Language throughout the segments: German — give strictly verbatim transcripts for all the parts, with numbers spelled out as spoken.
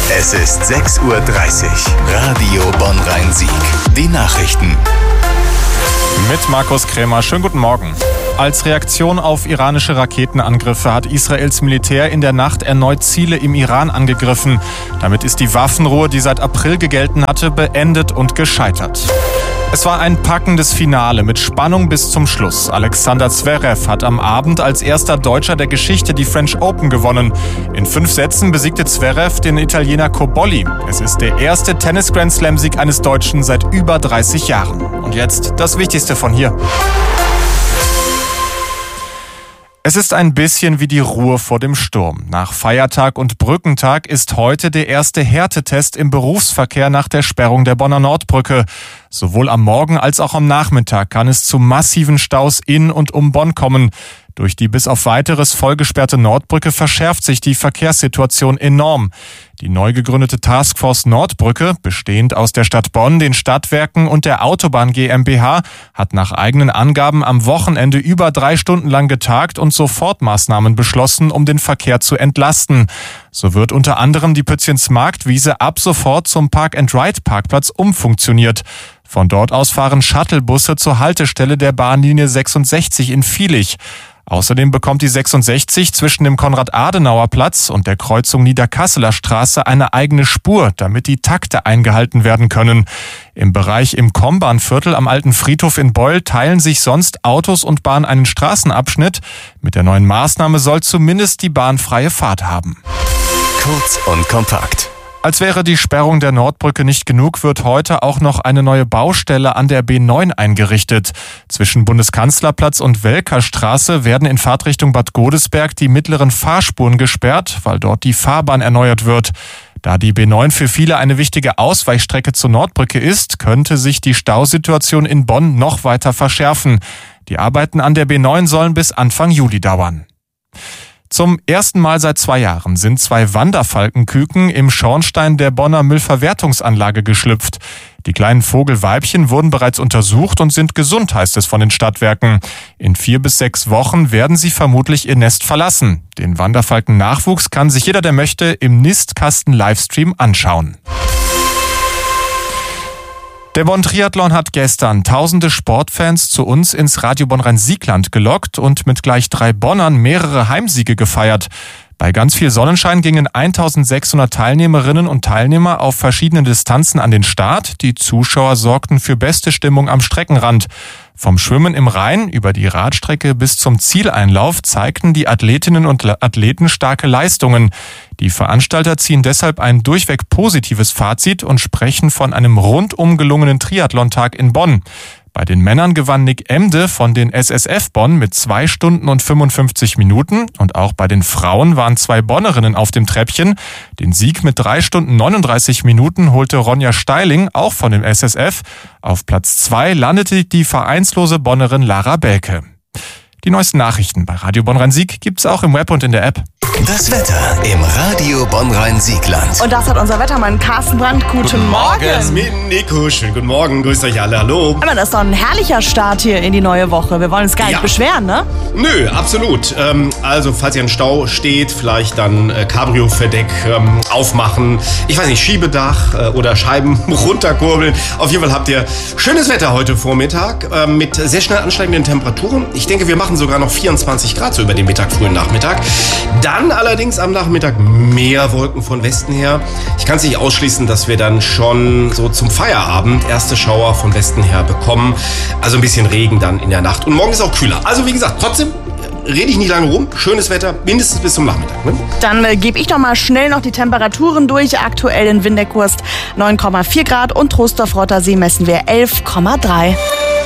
Es ist sechs Uhr dreißig. Radio Bonn-Rhein-Sieg. Die Nachrichten. Mit Markus Krämer. Schönen guten Morgen. Als Reaktion auf iranische Raketenangriffe hat Israels Militär in der Nacht erneut Ziele im Iran angegriffen. Damit ist die Waffenruhe, die seit April gegelten hatte, beendet und gescheitert. Es war ein packendes Finale mit Spannung bis zum Schluss. Alexander Zverev hat am Abend als erster Deutscher der Geschichte die French Open gewonnen. In fünf Sätzen besiegte Zverev den Italiener Cobolli. Es ist der erste Tennis-Grand-Slam-Sieg eines Deutschen seit über dreißig Jahren. Und jetzt das Wichtigste von hier. Es ist ein bisschen wie die Ruhe vor dem Sturm. Nach Feiertag und Brückentag ist heute der erste Härtetest im Berufsverkehr nach der Sperrung der Bonner Nordbrücke. Sowohl am Morgen als auch am Nachmittag kann es zu massiven Staus in und um Bonn kommen. Durch die bis auf weiteres vollgesperrte Nordbrücke verschärft sich die Verkehrssituation enorm. Die neu gegründete Taskforce Nordbrücke, bestehend aus der Stadt Bonn, den Stadtwerken und der Autobahn GmbH, hat nach eigenen Angaben am Wochenende über drei Stunden lang getagt und Sofortmaßnahmen beschlossen, um den Verkehr zu entlasten. So wird unter anderem die Pützchens-Marktwiese ab sofort zum Park-and-Ride-Parkplatz umfunktioniert. Von dort aus fahren Shuttlebusse zur Haltestelle der Bahnlinie sechsundsechzig in Viehlich. Außerdem bekommt die sechsundsechzig zwischen dem Konrad-Adenauer-Platz und der Kreuzung Niederkasseler Straße eine eigene Spur, damit die Takte eingehalten werden können. Im Bereich im Kombahnviertel am Alten Friedhof in Beul teilen sich sonst Autos und Bahn einen Straßenabschnitt. Mit der neuen Maßnahme soll zumindest die Bahn freie Fahrt haben. Kurz und kompakt. Als wäre die Sperrung der Nordbrücke nicht genug, wird heute auch noch eine neue Baustelle an der B neun eingerichtet. Zwischen Bundeskanzlerplatz und Welker-Straße werden in Fahrtrichtung Bad Godesberg die mittleren Fahrspuren gesperrt, weil dort die Fahrbahn erneuert wird. Da die B neun für viele eine wichtige Ausweichstrecke zur Nordbrücke ist, könnte sich die Stausituation in Bonn noch weiter verschärfen. Die Arbeiten an der B neun sollen bis Anfang Juli dauern. Zum ersten Mal seit zwei Jahren sind zwei Wanderfalkenküken im Schornstein der Bonner Müllverwertungsanlage geschlüpft. Die kleinen Vogelweibchen wurden bereits untersucht und sind gesund, heißt es von den Stadtwerken. In vier bis sechs Wochen werden sie vermutlich ihr Nest verlassen. Den Wanderfalken-Nachwuchs kann sich jeder, der möchte, im Nistkasten-Livestream anschauen. Der Bonn-Triathlon hat gestern tausende Sportfans zu uns ins Radio Bonn-Rhein-Siegland gelockt und mit gleich drei Bonnern mehrere Heimsiege gefeiert. Bei ganz viel Sonnenschein gingen eintausendsechshundert Teilnehmerinnen und Teilnehmer auf verschiedenen Distanzen an den Start. Die Zuschauer sorgten für beste Stimmung am Streckenrand. Vom Schwimmen im Rhein über die Radstrecke bis zum Zieleinlauf zeigten die Athletinnen und Athleten starke Leistungen. Die Veranstalter ziehen deshalb ein durchweg positives Fazit und sprechen von einem rundum gelungenen Triathlontag in Bonn. Bei den Männern gewann Nick Emde von den S S F Bonn mit zwei Stunden und fünfundfünfzig Minuten und auch bei den Frauen waren zwei Bonnerinnen auf dem Treppchen. Den Sieg mit drei Stunden neununddreißig Minuten holte Ronja Steiling, auch von dem S S F. Auf Platz zwei landete die vereinslose Bonnerin Lara Belke. Die neuesten Nachrichten bei Radio Bonn-Rhein-Sieg gibt's auch im Web und in der App. Das Wetter im Radio Bonn-Rhein-Siegland. Und das hat unser Wettermann Carsten Brandt. Guten, guten Morgen. Morgen. Nico, schönen guten Morgen. Grüßt euch alle. Hallo. Aber das ist doch ein herrlicher Start hier in die neue Woche. Wir wollen uns gar nicht ja. beschweren, ne? Nö, absolut. Ähm, also, falls ihr im Stau steht, vielleicht dann äh, Cabrio-Verdeck ähm, aufmachen. Ich weiß nicht, Schiebedach äh, oder Scheiben runterkurbeln. Auf jeden Fall habt ihr schönes Wetter heute Vormittag äh, mit sehr schnell ansteigenden Temperaturen. Ich denke, wir machen sogar noch vierundzwanzig Grad so über den Mittag, frühen Nachmittag. Dann allerdings am Nachmittag mehr Wolken von Westen her. Ich kann es nicht ausschließen, dass wir dann schon so zum Feierabend erste Schauer von Westen her bekommen. Also ein bisschen Regen dann in der Nacht. Und morgen ist auch kühler. Also wie gesagt, trotzdem rede ich nicht lange rum. Schönes Wetter, mindestens bis zum Nachmittag. Ne? Dann äh, gebe ich doch mal schnell noch die Temperaturen durch. Aktuell in Windekurst neun Komma vier Grad und Trostorf-Rottersee messen wir elf Komma drei.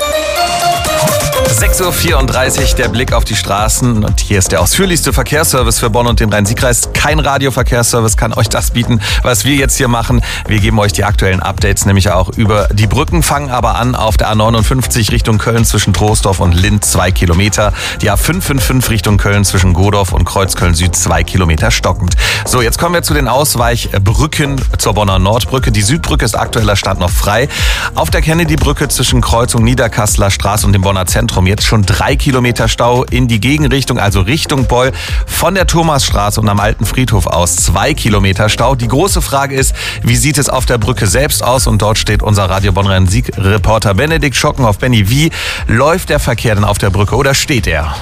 sechs Uhr vierunddreißig, der Blick auf die Straßen und hier ist der ausführlichste Verkehrsservice für Bonn und den Rhein-Sieg-Kreis. Kein Radioverkehrsservice kann euch das bieten, was wir jetzt hier machen. Wir geben euch die aktuellen Updates, nämlich auch über die Brücken, fangen aber an auf der A neunundfünfzig Richtung Köln zwischen Troisdorf und Lindt, zwei Kilometer. Die A fünf fünf fünf Richtung Köln zwischen Godorf und Kreuzköln Süd, zwei Kilometer stockend. So, jetzt kommen wir zu den Ausweichbrücken zur Bonner Nordbrücke. Die Südbrücke ist aktueller Stand noch frei. Auf der Kennedy-Brücke zwischen Kreuzung Niederkasseler Straße und dem Bonner Zentrum Zentrum jetzt schon drei Kilometer Stau in die Gegenrichtung, also Richtung Beul. Von der Thomasstraße und am Alten Friedhof aus zwei Kilometer Stau. Die große Frage ist, wie sieht es auf der Brücke selbst aus? Und dort steht unser Radio Bonn-Rhein-Sieg-Reporter Benedikt Schockenhoff. Benni, wie läuft der Verkehr denn auf der Brücke oder steht er?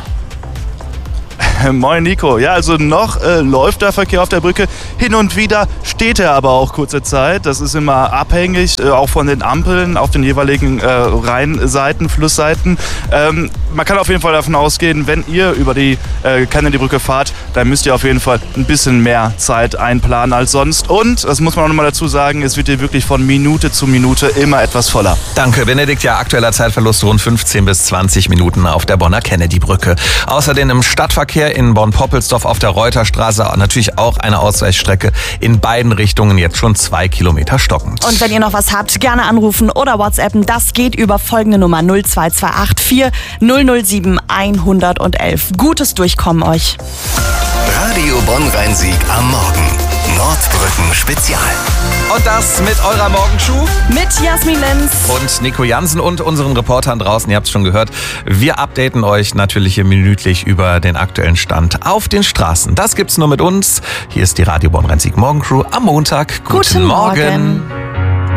Moin Nico. Ja, also noch äh, läuft der Verkehr auf der Brücke. Hin und wieder steht er aber auch kurze Zeit. Das ist immer abhängig, äh, auch von den Ampeln auf den jeweiligen äh, Rheinseiten, Flussseiten. Ähm, man kann auf jeden Fall davon ausgehen, wenn ihr über die äh, Kennedy-Brücke fahrt, dann müsst ihr auf jeden Fall ein bisschen mehr Zeit einplanen als sonst. Und, das muss man auch nochmal dazu sagen, es wird hier wirklich von Minute zu Minute immer etwas voller. Danke, Benedikt. Ja, aktueller Zeitverlust rund fünfzehn bis zwanzig Minuten auf der Bonner Kennedy-Brücke. Außerdem im Stadtverkehr in Bonn-Poppelsdorf auf der Reuterstraße natürlich auch eine Ausweichstrecke in beiden Richtungen, jetzt schon zwei Kilometer stockend. Und wenn ihr noch was habt, gerne anrufen oder WhatsAppen. Das geht über folgende Nummer null zwei zwei acht vier null null sieben eins eins eins. Gutes Durchkommen euch. Radio Bonn-Rhein-Sieg am Morgen. Nordbrücken Spezial. Und das mit eurer Morgenschuh? Mit Jasmin Lenz. Und Nico Jansen und unseren Reportern draußen. Ihr habt es schon gehört. Wir updaten euch natürlich hier minütlich über den aktuellen Stand auf den Straßen. Das gibt's nur mit uns. Hier ist die Radio Bonn-Rhein-Sieg Morgencrew am Montag. Guten, Guten Morgen. Morgen.